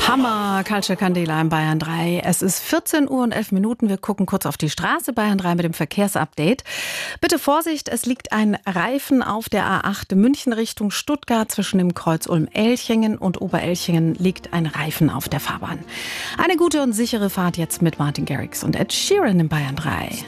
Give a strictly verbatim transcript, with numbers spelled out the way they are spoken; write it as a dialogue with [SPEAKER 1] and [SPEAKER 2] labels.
[SPEAKER 1] Hammer, Culture Candela in Bayern drei. Es ist vierzehn Uhr und elf Minuten. Wir gucken kurz auf die Straße. Bayern drei mit dem Verkehrsupdate. Bitte Vorsicht, es liegt ein Reifen auf der A acht München Richtung Stuttgart. Zwischen dem Kreuz Ulm-Elchingen und Oberelchingen liegt ein Reifen auf der Fahrbahn. Eine gute und sichere Fahrt jetzt mit Martin Garrix und Ed Sheeran in Bayern drei.